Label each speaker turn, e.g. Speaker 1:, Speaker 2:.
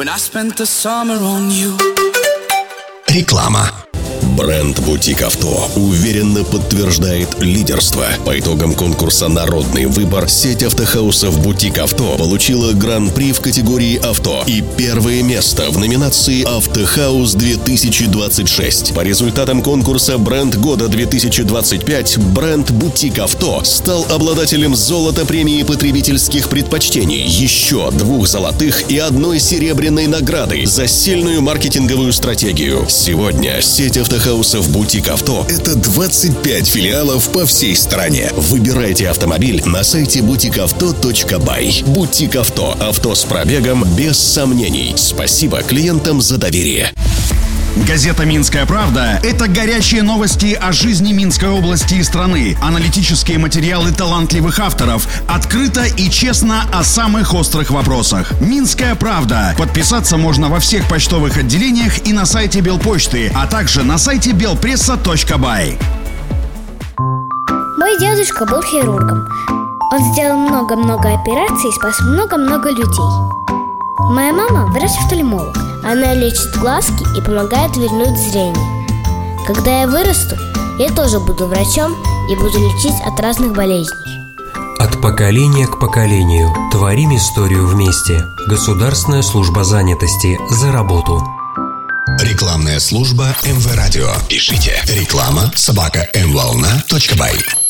Speaker 1: when I spent the summer on you.
Speaker 2: Реклама. Бренд «Бутик Авто» уверенно подтверждает лидерство. По итогам конкурса «Народный выбор» сеть автохаусов «Бутик Авто» получила гран-при в категории «Авто» и первое место в номинации «Автохаус-2026». По результатам конкурса «Бренд года 2025» бренд «Бутик Авто» стал обладателем золота премии потребительских предпочтений, еще 2 золотых и 1 серебряной награды за сильную маркетинговую стратегию. Сегодня сеть автохаусов «Бутик Авто» — это 25 филиалов по всей стране. Выбирайте автомобиль на сайте butikauto.by. «Бутик Авто» — авто с пробегом без сомнений. Спасибо клиентам за доверие.
Speaker 3: Газета «Минская правда» — это горячие новости о жизни Минской области и страны, аналитические материалы талантливых авторов, открыто и честно о самых острых вопросах. «Минская правда». Подписаться можно во всех почтовых отделениях и на сайте Белпочты, а также на сайте belpressa.by.
Speaker 4: Мой дедушка был хирургом. Он сделал много-много операций и спас много-много людей. Моя мама врач-офтальмолог. Она лечит глазки и помогает вернуть зрение. Когда я вырасту, я тоже буду врачом и буду лечить от разных болезней.
Speaker 5: От поколения к поколению. Творим историю вместе. Государственная служба занятости. За работу.
Speaker 2: Рекламная служба МВ Радио. Пишите реклама@mvolna.by.